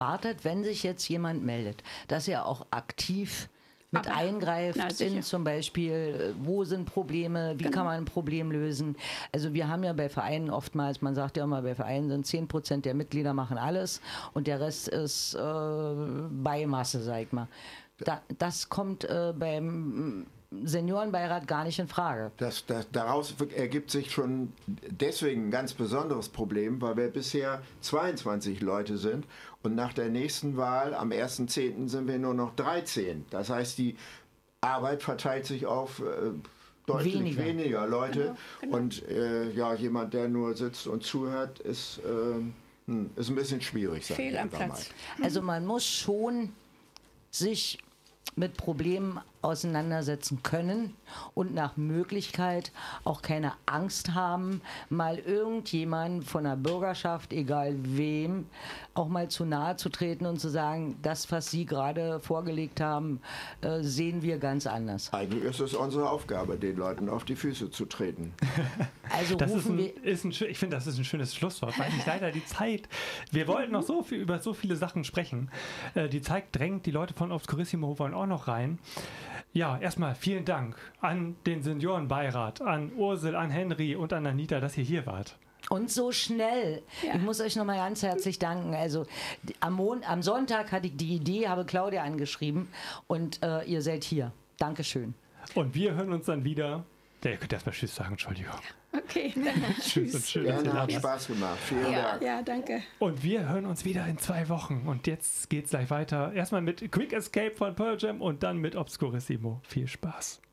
erwartet, wenn sich jetzt jemand meldet, dass er auch aktiv mit eingreift in zum Beispiel, wo sind Probleme, wie kann man ein Problem lösen. Also wir haben ja bei Vereinen oftmals, man sagt ja immer, bei Vereinen sind 10% der Mitglieder machen alles und der Rest ist Beimasse, sag ich mal. Das kommt beim Seniorenbeirat gar nicht in Frage. Daraus ergibt sich schon deswegen ein ganz besonderes Problem, weil wir bisher 22 Leute sind und nach der nächsten Wahl am 1.10. sind wir nur noch 13. Das heißt, die Arbeit verteilt sich auf deutlich weniger Leute. Genau. Und jemand, der nur sitzt und zuhört, ist ein bisschen schwierig. Fehl am Platz. Also man muss schon sich mit Problemen auseinandersetzen können und nach Möglichkeit auch keine Angst haben, mal irgendjemand von der Bürgerschaft, egal wem, auch mal zu nahe zu treten und zu sagen, das, was Sie gerade vorgelegt haben, sehen wir ganz anders. Eigentlich ist es unsere Aufgabe, den Leuten auf die Füße zu treten. Also ich finde, das ist ein schönes Schlusswort, weil nicht leider die Zeit, wir wollten noch so viel über so viele Sachen sprechen. Die Zeit drängt, die Leute von Obscurissimo wollen auch noch rein. Ja, erstmal vielen Dank an den Seniorenbeirat, an Ursel, an Henry und an Anita, dass ihr hier wart. Und so schnell. Ja. Ich muss euch nochmal ganz herzlich danken. Also am Sonntag hatte ich die Idee, habe Claudia angeschrieben und ihr seid hier. Dankeschön. Und wir hören uns dann wieder. Ja, ihr könnt erstmal Tschüss sagen, Entschuldigung. Okay, dann Tschüss. Und schön, ja, hat Spaß gemacht. Vielen Dank. Ja, danke. Und wir hören uns wieder in 2 Wochen. Und jetzt geht's gleich weiter. Erstmal mit Quick Escape von Pearl Jam und dann mit Obscurissimo. Viel Spaß.